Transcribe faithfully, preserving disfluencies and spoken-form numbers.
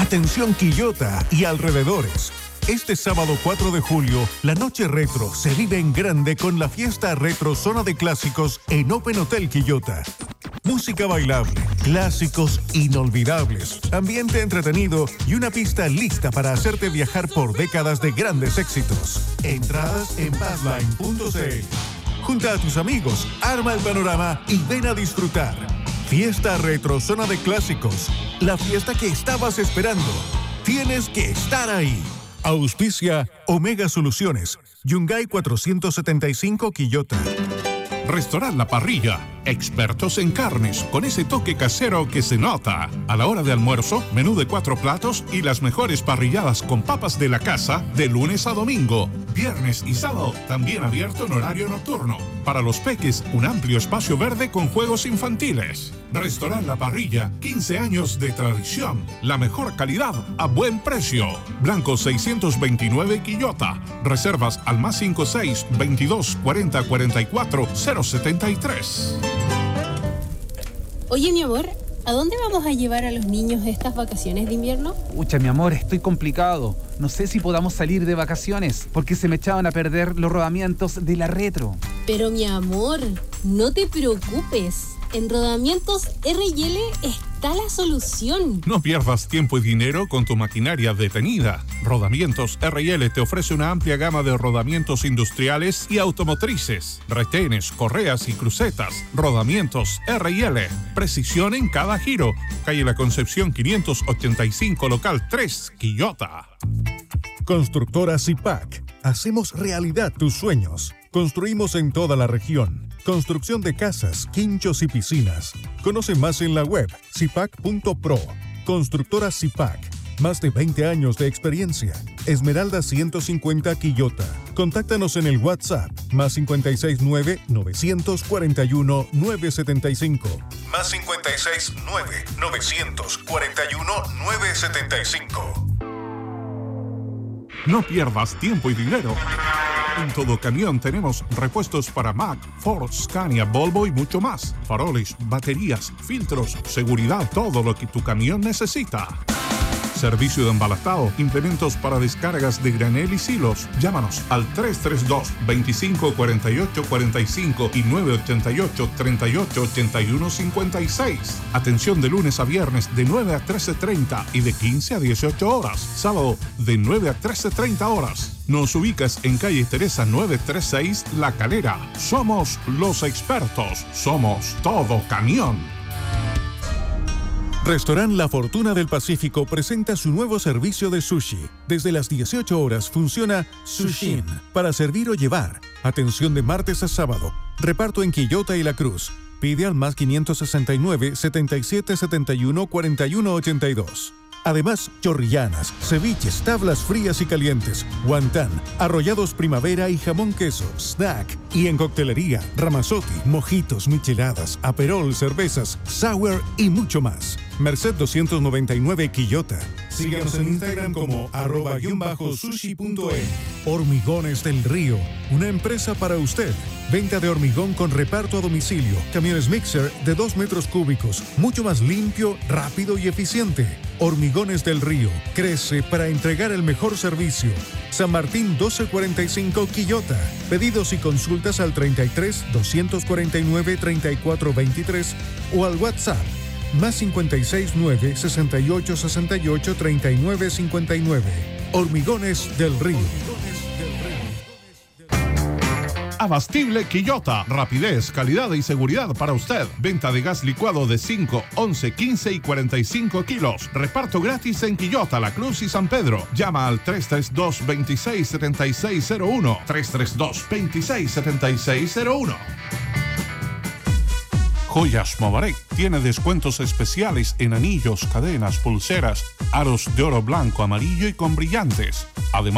Atención Quillota y alrededores. Este sábado cuatro de julio, la noche retro se vive en grande con la fiesta retro Zona de Clásicos en Open Hotel Quillota. Música bailable, clásicos inolvidables, ambiente entretenido y una pista lista para hacerte viajar por décadas de grandes éxitos. Entradas en passline punto c l. Junta a tus amigos, arma el panorama y ven a disfrutar. Fiesta retro Zona de Clásicos, la fiesta que estabas esperando. Tienes que estar ahí. Auspicia Omega Soluciones, Yungay cuatrocientos setenta y cinco Quillota. Restaurant La Parrilla, expertos en carnes, con ese toque casero que se nota. A la hora de almuerzo, menú de cuatro platos y las mejores parrilladas con papas de la casa de lunes a domingo. Viernes y sábado, también abierto en horario nocturno. Para los peques, un amplio espacio verde con juegos infantiles. Restaurant La Parrilla, quince años de tradición. La mejor calidad a buen precio. Blanco seiscientos veintinueve Quillota. Reservas al más cincuenta y seis, veintidós, cuarenta, cuarenta y cuatro, cero setenta y tres. Oye, mi amor, ¿a dónde vamos a llevar a los niños estas vacaciones de invierno? Pucha, mi amor, estoy complicado. No sé si podamos salir de vacaciones porque se me echaban a perder los rodamientos de la retro. Pero, mi amor, no te preocupes. En Rodamientos R y L está la solución. No pierdas tiempo y dinero con tu maquinaria detenida. Rodamientos R y L te ofrece una amplia gama de rodamientos industriales y automotrices, retenes, correas y crucetas. Rodamientos R y L. Precisión en cada giro. Calle La Concepción quinientos ochenta y cinco, local tres, Quillota. Constructora Zipac. Hacemos realidad tus sueños. Construimos en toda la región. Construcción de casas, quinchos y piscinas. Conoce más en la web zipac punto pro. Constructora Zipac. Más de veinte años de experiencia. Esmeralda ciento cincuenta Quillota. Contáctanos en el WhatsApp más cinco seis nueve, nueve cuatro uno, nueve siete cinco. Más cinco seis nueve, nueve cuatro uno, nueve siete cinco. No pierdas tiempo y dinero. En Todo Camión tenemos repuestos para Mack, Ford, Scania, Volvo y mucho más. Faroles, baterías, filtros, seguridad, todo lo que tu camión necesita. Servicio de embalatado, implementos para descargas de granel y silos. Llámanos al tres tres dos, veinticinco cuarenta y ocho cuarenta y cinco y nueve ochenta y ocho, treinta y ocho ochenta y uno cincuenta y seis. Atención de lunes a viernes de nueve a trece treinta y de quince a dieciocho horas. Sábado de nueve a trece treinta horas. Nos ubicas en calle Teresa novecientos treinta y seis, La Calera. Somos los expertos. Somos Todo Camión. Restaurant La Fortuna del Pacífico presenta su nuevo servicio de sushi. Desde las dieciocho horas funciona Sushin para servir o llevar. Atención de martes a sábado. Reparto en Quillota y La Cruz. Pide al más quinientos sesenta y nueve, setenta y siete setenta y uno, cuarenta y uno ochenta y dos. Además, chorrillanas, ceviches, tablas frías y calientes, guantán, arrollados primavera y jamón queso, snack. Y en coctelería, ramazotti, mojitos, micheladas, aperol, cervezas, sour y mucho más. Merced doscientos noventa y nueve Quillota. Síganos en Instagram como arroba guión bajo sushi punto e. Hormigones del Río, una empresa para usted. Venta de hormigón con reparto a domicilio. Camiones mixer de dos metros cúbicos. Mucho más limpio, rápido y eficiente. Hormigones del Río. Crece para entregar el mejor servicio. San Martín doce cuarenta y cinco Quillota. Pedidos y consultas al treinta y tres, doscientos cuarenta y nueve, treinta y cuatro veintitrés o al WhatsApp más cincuenta y seis nueve, sesenta y ocho sesenta y ocho, treinta y nueve cincuenta y nueve. Hormigones del Río. Abastible Quillota. Rapidez, calidad y seguridad para usted. Venta de gas licuado de cinco, once, quince y cuarenta y cinco kilos. Reparto gratis en Quillota, La Cruz y San Pedro. Llama al tres tres dos, veintiséis setenta y seis cero uno. tres tres dos, veintiséis setenta y seis cero uno. Joyas Mobarek tiene descuentos especiales en anillos, cadenas, pulseras, aros de oro blanco, amarillo y con brillantes.